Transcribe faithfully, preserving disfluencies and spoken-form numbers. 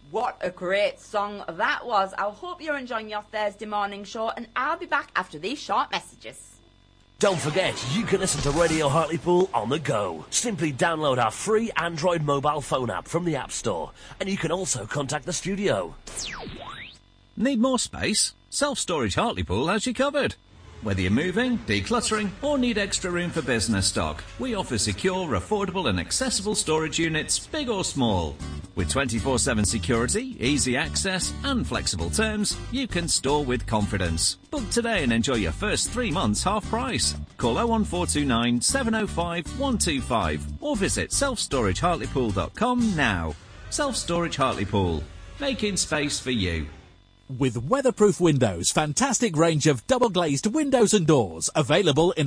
What a great song that was. I hope you're enjoying your Thursday morning show, and I'll be back after these short messages. Don't forget, you can listen to Radio Hartlepool on the go. Simply download our free Android mobile phone app from the App Store, and you can also contact the studio. Need more space? Self-Storage Hartlepool has you covered. Whether you're moving, decluttering, or need extra room for business stock, we offer secure, affordable and accessible storage units, big or small. With twenty-four seven security, easy access and flexible terms, you can store with confidence. Book today and enjoy your first three months half price. Call oh one four two nine, seven oh five, one two five or visit self storage hartlepool dot com now. Self-Storage Hartlepool, making space for you. With weatherproof windows, fantastic range of double glazed windows and doors available in